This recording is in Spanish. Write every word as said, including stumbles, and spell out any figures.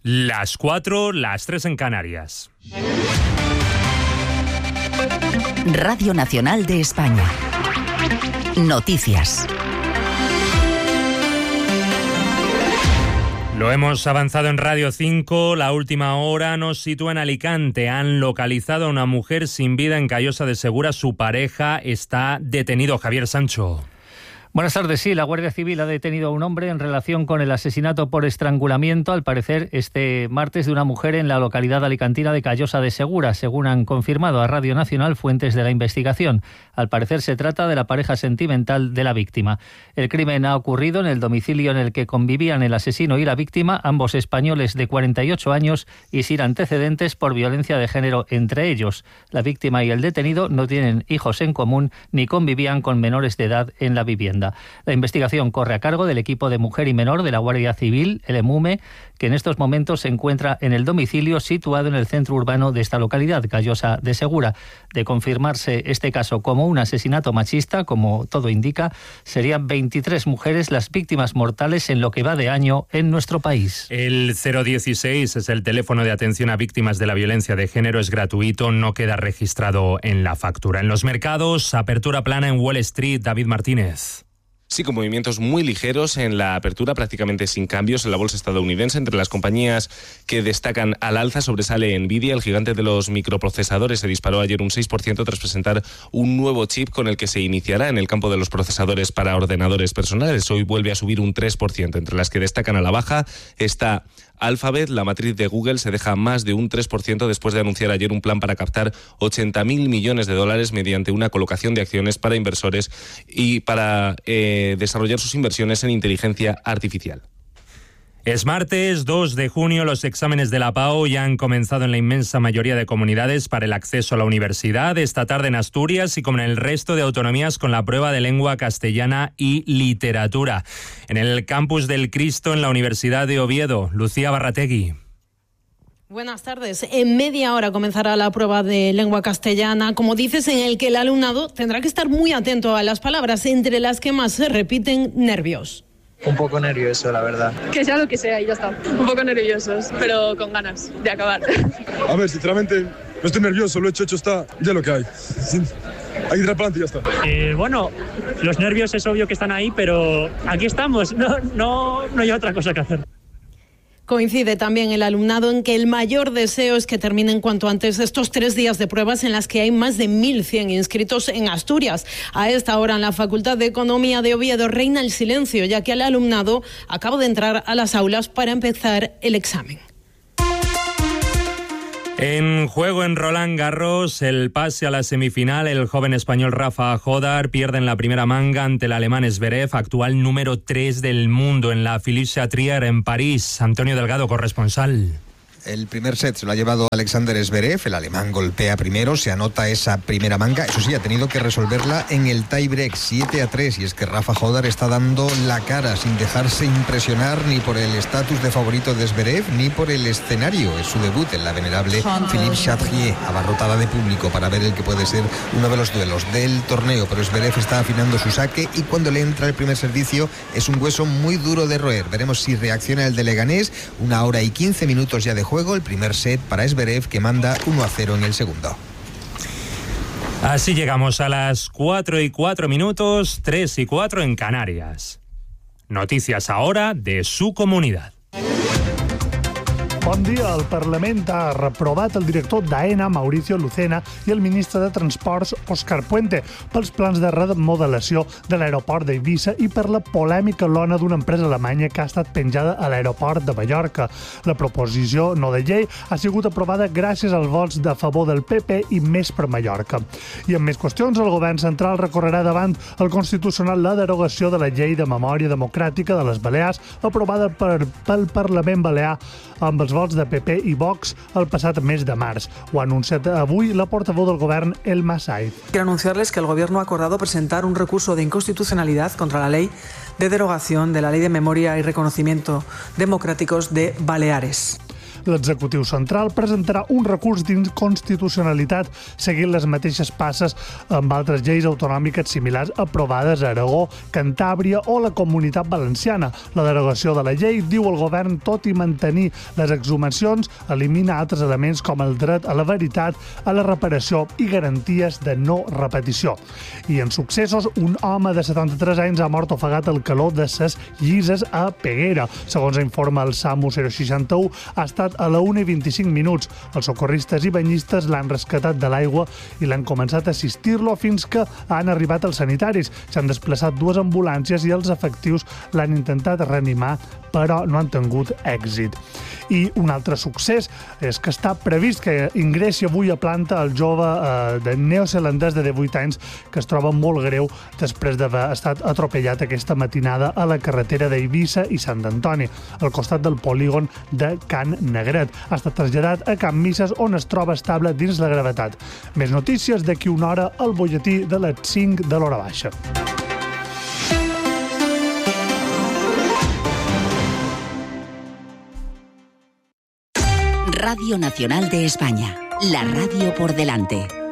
Las cuatro, las tres en Canarias. Radio Nacional de España. Noticias. Lo hemos avanzado en Radio cinco. La última hora nos sitúa en Alicante. Han localizado a una mujer sin vida en Callosa de Segura. Su pareja está detenido. Javier Sancho. Buenas tardes. Sí, la Guardia Civil ha detenido a un hombre en relación con el asesinato por estrangulamiento, al parecer este martes, de una mujer en la localidad alicantina de Callosa de Segura, según han confirmado a Radio Nacional fuentes de la investigación. Al parecer se trata de la pareja sentimental de la víctima. El crimen ha ocurrido en el domicilio en el que convivían el asesino y la víctima, ambos españoles de cuarenta y ocho años y sin antecedentes por violencia de género entre ellos. La víctima y el detenido no tienen hijos en común ni convivían con menores de edad en la vivienda. La investigación corre a cargo del equipo de mujer y menor de la Guardia Civil, el EMUME, que en estos momentos se encuentra en el domicilio situado en el centro urbano de esta localidad, Callosa de Segura. De confirmarse este caso como un asesinato machista, como todo indica, serían veintitrés mujeres las víctimas mortales en lo que va de año en nuestro país. El cero dieciséis es el teléfono de atención a víctimas de la violencia de género, es gratuito, no queda registrado en la factura. En los mercados, apertura plana en Wall Street. David Martínez. Sí, con movimientos muy ligeros en la apertura, prácticamente sin cambios en la bolsa estadounidense. Entre las compañías que destacan al alza sobresale Nvidia, el gigante de los microprocesadores. Se disparó ayer un seis por ciento tras presentar un nuevo chip con el que se iniciará en el campo de los procesadores para ordenadores personales. Hoy vuelve a subir un tres por ciento. Entre las que destacan a la baja está Alphabet. La matriz de Google se deja más de un tres por ciento después de anunciar ayer un plan para captar ochenta mil millones de dólares mediante una colocación de acciones para inversores y para eh, desarrollar sus inversiones en inteligencia artificial. Es martes dos de junio, los exámenes de la PAO ya han comenzado en la inmensa mayoría de comunidades para el acceso a la universidad. Esta tarde en Asturias y como en el resto de autonomías con la prueba de lengua castellana y literatura. En el campus del Cristo en la Universidad de Oviedo, Lucía Barrategui. Buenas tardes. En media hora comenzará la prueba de lengua castellana, como dices, en el que el alumnado tendrá que estar muy atento a las palabras, entre las que más se repiten: nervios. Un poco nervioso, la verdad. Que sea lo que sea y ya está. Un poco nerviosos, pero con ganas de acabar. A ver, sinceramente, no estoy nervioso, lo hecho, hecho está, ya lo que hay. Hay que tirar para adelante y ya está. Eh, bueno, los nervios es obvio que están ahí, pero aquí estamos, no, no, no hay otra cosa que hacer. Coincide también el alumnado en que el mayor deseo es que terminen cuanto antes estos tres días de pruebas en las que hay más de mil cien inscritos en Asturias. A esta hora en la Facultad de Economía de Oviedo reina el silencio, ya que el alumnado acaba de entrar a las aulas para empezar el examen. En juego en Roland Garros, el pase a la semifinal, el joven español Rafa Jodar pierde en la primera manga ante el alemán Zverev, actual número tres del mundo en la Philippe Chatrier en París. Antonio Delgado, corresponsal. El primer set se lo ha llevado Alexander Zverev, el alemán golpea primero, se anota esa primera manga, eso sí, ha tenido que resolverla en el tiebreak, siete a tres, y es que Rafa Jodar está dando la cara sin dejarse impresionar ni por el estatus de favorito de Zverev ni por el escenario. Es su debut en la venerable Philippe Chatrier, abarrotada de público para ver el que puede ser uno de los duelos del torneo, pero Zverev está afinando su saque y cuando le entra el primer servicio es un hueso muy duro de roer. Veremos si reacciona el de Leganés. Una hora y quince minutos ya de juego. Juego, el primer set para Zverev, que manda uno a cero en el segundo. Así llegamos a las cuatro y cuatro minutos, tres y cuatro en Canarias. Noticias ahora de su comunidad. Bon dia. El Parlament ha reprovat el director d'AENA, Mauricio Lucena, i el ministre de Transports, Òscar Puente, pels plans de remodelació de l'aeroport d'Eivissa i per la polèmica lona d'una empresa alemanya que ha estat penjada a l'aeroport de Mallorca. La proposició no de llei ha sigut aprovada gràcies als vots de favor del P P i Més per Mallorca. I en més qüestions, el govern central recorrerà davant el Constitucional la derogació de la llei de memòria democràtica de les Balears aprovada per, pel Parlament Balear amb els vots de P P i Vox el passat mes de març. Ho ha anunciat avui la portavoz del govern, Elma Saiz. Quiero anunciarles que el Gobierno ha acordado presentar un recurso de inconstitucionalidad contra la ley de derogación de la Ley de Memoria y Reconocimiento Democráticos de Baleares. L'executiu central presentarà un recurs d'inconstitucionalitat seguint les mateixes passes amb altres lleis autonòmiques similars aprovades a Aragó, Cantàbria o la Comunitat Valenciana. La derogació de la llei, diu el govern, tot i mantenir les exhumacions, elimina altres elements com el dret a la veritat, a la reparació i garanties de no repetició. I en successos, un home de setanta-tres anys ha mort ofegat al calor de ses Llises a Peguera. Segons informa el SAMU zero seixanta-u, ha estat a la una i vint-i-cinc minuts. Els socorristes i banyistes l'han rescatat de l'aigua i l'han començat a assistir-lo fins que han arribat els sanitaris. S'han desplaçat dues ambulàncies i els efectius l'han intentat reanimar, però no han tingut èxit. I un altre succés és que està previst que ingressi avui a planta el jove eh, de neozelandès de divuit anys que es troba molt greu després d'haver estat atropellat aquesta matinada a la carretera d'Eivissa i Sant Antoni, al costat del polígon de Can Negret. Ha estat traslladat a Can Misses, on es troba estable dins la gravetat. Més notícies d'aquí una hora al butlletí de les cinc de l'hora baixa. Radio Nacional de España, la radio por delante.